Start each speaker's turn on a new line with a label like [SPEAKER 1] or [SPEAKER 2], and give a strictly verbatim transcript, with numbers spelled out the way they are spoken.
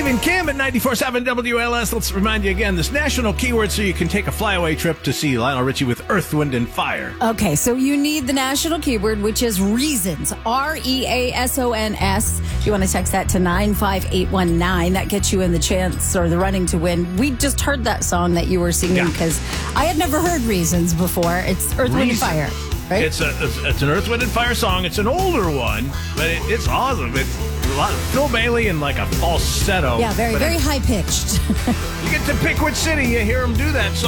[SPEAKER 1] Steve and Kim at ninety-four point seven W L S. Let's remind you again, this national keyword so you can take a flyaway trip to see Lionel Richie with Earth, Wind, and Fire.
[SPEAKER 2] Okay, so you need the national keyword, which is reasons. R E A S O N S. If you want to text that to nine five eight one nine, that gets you in the chance or the running to win. We just heard that song that you were singing because yeah. I had never heard Reasons before. It's Earth, Wind, and Fire. Right?
[SPEAKER 1] It's a it's, it's an Earth, Wind, and Fire song. It's an older one, but it, it's awesome. It's a lot of Phil Bailey and like a falsetto.
[SPEAKER 2] Yeah, very, very high pitched.
[SPEAKER 1] You get to Pickwood City, you hear him do that song.